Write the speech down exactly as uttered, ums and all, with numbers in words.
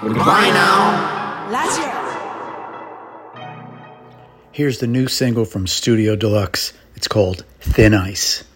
Goodbye now. Lazio. Here's the new single from Studio Deluxe. It's called Thin Ice.